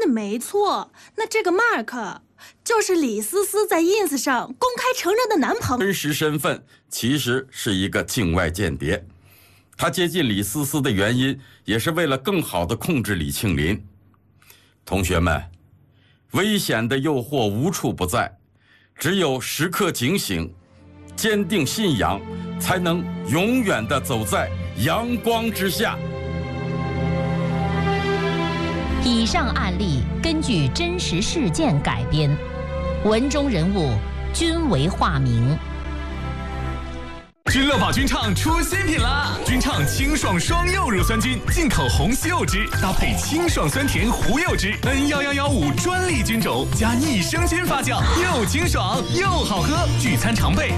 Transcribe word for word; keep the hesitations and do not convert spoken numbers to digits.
没错，那这个 Mark 就是李思思在 ins 上公开承认的男朋友。 真实身份其实是一个境外间谍，他接近李思思的原因也是为了更好地控制李庆林。同学们，危险的诱惑无处不在，只有时刻警醒，坚定信仰，才能永远地走在阳光之下。 以上案例根据真实事件改编，文中人物均为化名。 君乐宝君畅出新品啦！君畅清爽双柚乳酸菌，进口红西柚汁，搭配清爽酸甜胡柚汁 ，N 一一一五专利菌种，加益生菌发酵，又清爽又好喝，聚餐常备。